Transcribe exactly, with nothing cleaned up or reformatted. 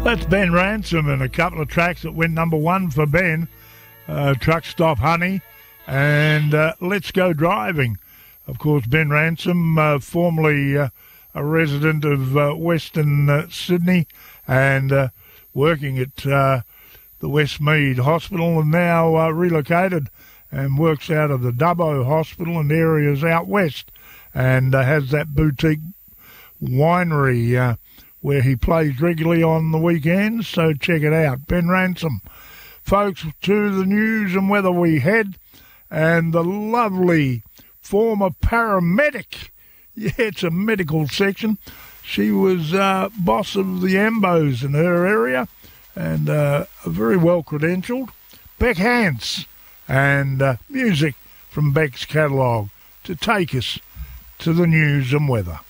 That's Ben Ransom and a couple of tracks that went number one for Ben. Uh, Truck Stop Honey and uh, Let's Go Driving. Of course, Ben Ransom, uh, formerly uh, a resident of uh, Western uh, Sydney and uh, working at uh, the Westmead Hospital, and now uh, relocated and works out of the Dubbo Hospital and areas out west, and uh, has that boutique winery uh, where he plays regularly on the weekends, so check it out. Ben Ransom. Folks, to the news and weather we head, and the lovely former paramedic, yeah, it's a medical section, she was uh, boss of the Ambos in her area, and uh, very well credentialed, Beck Hance, and uh, music from Beck's catalogue to take us to the news and weather.